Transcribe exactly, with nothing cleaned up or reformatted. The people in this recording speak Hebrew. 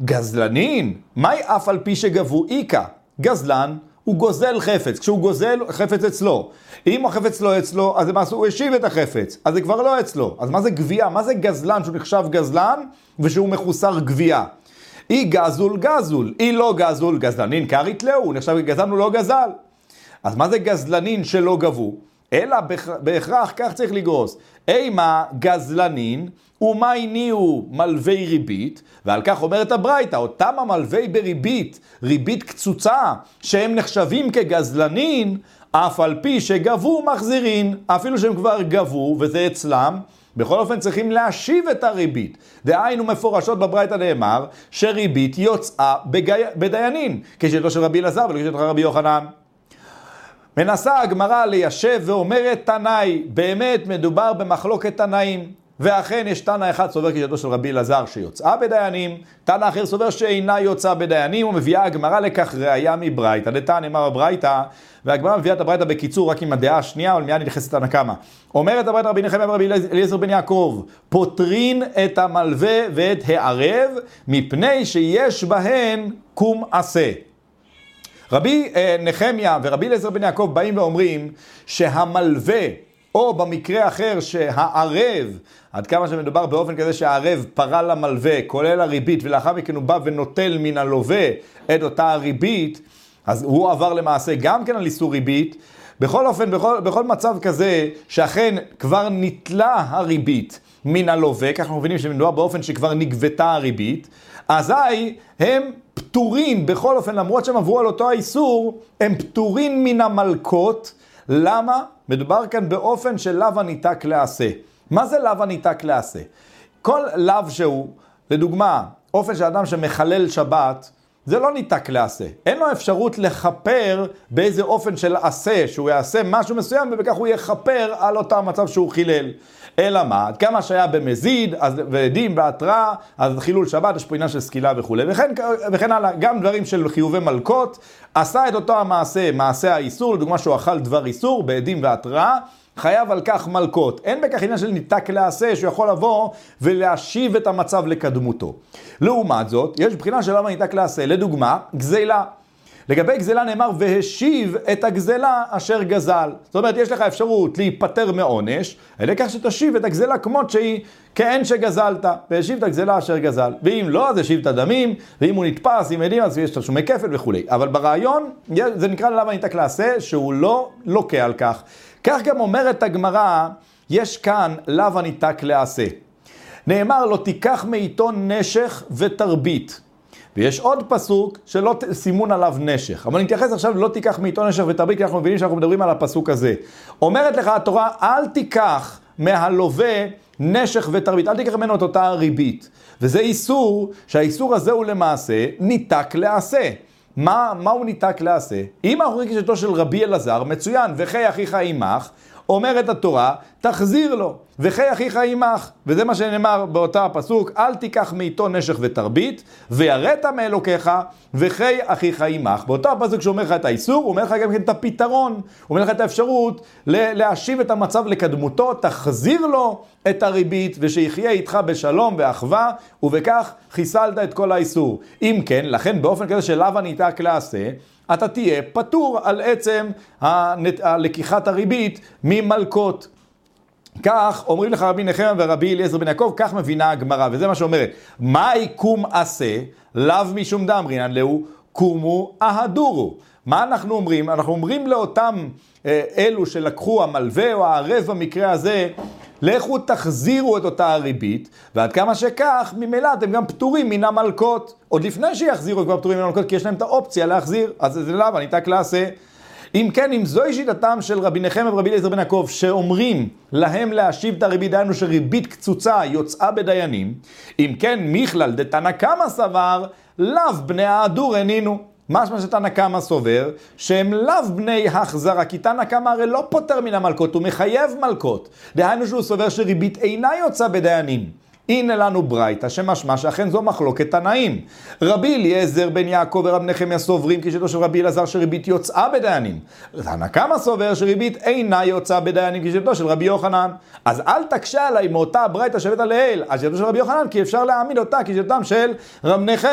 גזלנין, מהי אף על פי שגבו איקה? גזלן הוא גוזל חפץ, כשהוא גוזל חפץ אצלו. אם החפץ לא אצלו, אז למעשה הוא השיב את החפץ, אז זה כבר לא אצלו. אז מה זה גבייה? מה זה גזלן שהוא נחשב גזלן ושהוא מחוסר גבייה? אי גזול גזול, אי לא גזול גזלנין קרית לו, הוא נחשב גזלן הוא לא גזל. אז מה זה גזלנין שלא גבו? אלא בהכרח כך צריך לגרוס. אימה גזלנין ומה הניעו מלווי ריבית, ועל כך אומרת הברייתא, אותם המלווי בריבית, ריבית קצוצה, שהם נחשבים כגזלנין, אף על פי שגבו מחזירין, אפילו שהם כבר גבו וזה אצלם, בכל אופן צריכים להשיב את הריבית. דהיינו מפורשות בברייתא נאמר, שריבית יוצאה בדיינין, כשיטתו של רבי אלעזר ולכשיטתו של רבי יוחנן. מנסה הגמרא ליישב ואומרת תנאי, באמת מדובר במחלוקת תנאים, ואכן יש תנא אחד סובר כשיטתו של רבי אלעזר שיוצאה בדיינים, תנא אחר סובר שאינה יוצאה בדיינים, ומביאה הגמרא לכך ראיה מברייתא. דתניא אמר הברייתא, והגמרא מביאה את הברייתא בקיצור רק עם הדעה השנייה, אבל מיד נכנסת תנא קמא. אומרת הברייתא רבי נחמיה ורבי אליעזר בן יעקב, פוטרין את המלווה ואת הערב, מפני שיש בהן קום עשה. רבי נחמיה ורבי אליעזר בן יעקב באים ואומרים שהמלווה, או במקרה אחר שהערב, עד כמה שמדובר באופן כזה שהערב פרה למלווה, כולל הריבית, ולאחר מכן הוא בא ונוטל מן הלווה את אותה הריבית, אז הוא עבר למעשה גם כן על איסור ריבית. בכל אופן, בכל, בכל מצב כזה, שאכן כבר נטלה הריבית מן הלווה, כך אנחנו מבינים שמדובר באופן שכבר נגבתה הריבית, אזי הם פטורים, בכל אופן, למרות שהם עברו על אותו האיסור, הם פטורים מן המלקות. למה? מדובר כאן באופן של לאו הניתק לעשה. מה זה לאו הניתק לעשה? כל לאו שהוא, לדוגמה, אופן של אדם שמחלל שבת, זה לא ניתק לעשה. אין לו אפשרות לחפר באיזה אופן של עשה, שהוא יעשה משהו מסוים, ובכך הוא יחפר על אותו המצב שהוא חילל. אלא מה? כמה שהיה במזיד, אז, ועדים בהתראה, אז חילול שבת, יש פה עניין של סקילה וכו'. וכן, וכן הלאה, גם דברים של חיובי מלכות, עשה את אותו המעשה, מעשה האיסור, לדוגמה שהוא אכל דבר איסור, בעדים והתראה, חייב על כך מלכות. אין בכך עניין של ניתק לעשה, שהוא יכול לבוא ולהשיב את המצב לקדמותו. לעומת זאת, יש בחינה של למה ניתק לעשה. לדוגמה, גזלה. לגבי גזלה נאמר, והשיב את הגזלה אשר גזל. זאת אומרת, יש לך אפשרות להיפטר מעונש, על כך שתשיב את הגזלה כמות שהיא, כאין שגזלת, והשיב את הגזלה אשר גזל. ואם לא, אז השיב את הדמים, ואם הוא נתפס עם עדים, אז יש תשלומי כפל וכו'. אבל ברעיון, זה נקרא למה ניתק לעשה, שהוא לא לוקה על כך. כך גם אומרת הגמרא, יש כאן לאו הניתק לעשה. נאמר לו, תיקח מאיתו נשך ותרבית. ויש עוד פסוק שלא סימון עליו נשך. אבל נתייחס עכשיו, לא תיקח מאיתו נשך ותרבית, כי אנחנו מבינים שאנחנו מדברים על הפסוק הזה. אומרת לך התורה, אל תיקח מהלווה נשך ותרבית, אל תיקח ממנו את אותה הריבית. וזה איסור, שהאיסור הזה הוא למעשה ניתק לעשה. מה, מה הוא ניתק לעשה? אם אנחנו רואים כשיטתו של רבי אלעזר, מצוין, וכי אחיך עמך, אומרת התורה, תחזיר לו, וכי אחיך עמך, וזה מה שנאמר באותה הפסוק, אל תיקח מאיתו נשך ותרבית, ויראת מאלוקיך, וכי אחיך עמך. באותה הפסוק שאומר לך את האיסור, הוא אומר לך גם כן את הפתרון, הוא אומר לך את האפשרות להשיב את המצב לקדמותו, תחזיר לו את הריבית, ושיחיה איתך בשלום ואחווה, ובכך חיסלת את כל האיסור. אם כן, לכן באופן כזה שלאו הניתק לעשה, אתה תהיה פטור על עצם הלקיחת הריבית ממלכות. כך אומרים לך רבי נחמיה ורבי אליעזר בן יעקב, כך מבינה הגמרא, וזה מה שאומרת, מהי קום עשה, לאו משום דאמרינן להו, קומו אהדורו. מה אנחנו אומרים? אנחנו אומרים לאותם אה, אלו שלקחו המלווה או הערב במקרה הזה, לכו תחזירו את אותה הריבית, ועד כמה שכך, ממילא אתם גם פטורים מן המלכות. עוד לפני שיחזירו כבר פטורים מן המלכות, כי יש להם את האופציה להחזיר, אז זה לאו הניתק לעשה. אם כן, אם זוהי שיטתם של רבי נחמיה ורבי אליעזר בן יעקב, שאומרים להם להשיב את הריבית, דהיינו שריבית קצוצה יוצאה בדיינים, אם כן, מכלל דתנא קמא סבר, לאו בני ההדור הנינו. משמע שתנא קמא סובר שהם לאו בני החזרה, כי תנא קמא הרי לא פוטר מן המלכות, הוא מחייב מלכות. דהיינו שהוא סובר שריבית אינה יוצאה בדיינים. הנה לנו ברייתא שמשמע שאכן זו מחלוקת תנאים. רבי אליעזר בן יעקב ורבי נחמיה סוברים כשיטתו של רבי אלעזר שריבית יוצאה בדיינים. תנא קמא סובר שריבית אינה יוצאה בדיינים כשיטתו של רבי יוחנן. אז אל תקשה עליי מאותה ברייתא שהבאת לעיל, אז כשיטתו של רבי יוחנן, כי אפשר להעמיד אותה כשיטתם של רבי נחמיה